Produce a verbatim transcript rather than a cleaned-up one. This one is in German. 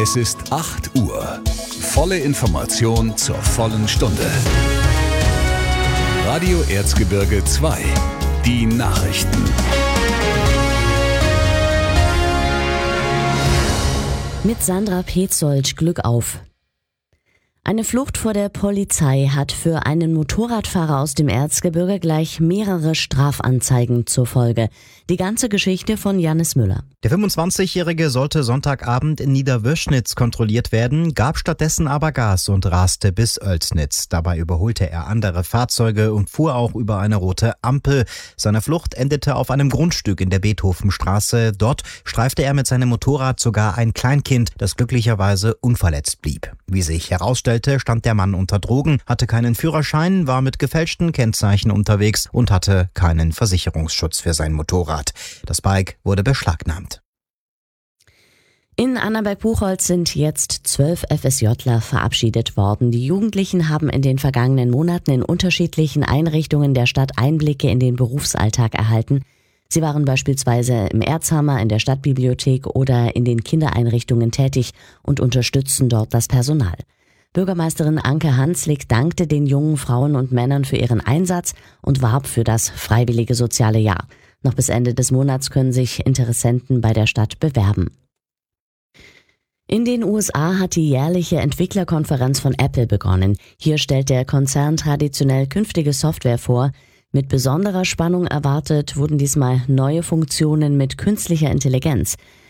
Es ist acht Uhr. Volle Information zur vollen Stunde. Radio Erzgebirge zwei. Die Nachrichten. Mit Sandra Petzold, Glück auf. Eine Flucht vor der Polizei hat für einen Motorradfahrer aus dem Erzgebirge gleich mehrere Strafanzeigen zur Folge. Die ganze Geschichte von Jannis Müller. Der fünfundzwanzigjährige sollte Sonntagabend in Niederwöschnitz kontrolliert werden, gab stattdessen aber Gas und raste bis Oelsnitz. Dabei überholte er andere Fahrzeuge und fuhr auch über eine rote Ampel. Seine Flucht endete auf einem Grundstück in der Beethovenstraße. Dort streifte er mit seinem Motorrad sogar ein Kleinkind, das glücklicherweise unverletzt blieb. Wie sich herausstellte, stand der Mann unter Drogen, hatte keinen Führerschein, war mit gefälschten Kennzeichen unterwegs und hatte keinen Versicherungsschutz für sein Motorrad. Das Bike wurde beschlagnahmt. In Annaberg-Buchholz sind jetzt zwölf FSJler verabschiedet worden. Die Jugendlichen haben in den vergangenen Monaten in unterschiedlichen Einrichtungen der Stadt Einblicke in den Berufsalltag erhalten. Sie waren beispielsweise im Erzhammer, in der Stadtbibliothek oder in den Kindereinrichtungen tätig und unterstützen dort das Personal. Bürgermeisterin Anke Hanslik dankte den jungen Frauen und Männern für ihren Einsatz und warb für das freiwillige soziale Jahr. Noch bis Ende des Monats können sich Interessenten bei der Stadt bewerben. In den U S A hat die jährliche Entwicklerkonferenz von Apple begonnen. Hier stellt der Konzern traditionell künftige Software vor. Mit besonderer Spannung erwartet wurden diesmal neue Funktionen mit künstlicher Intelligenz.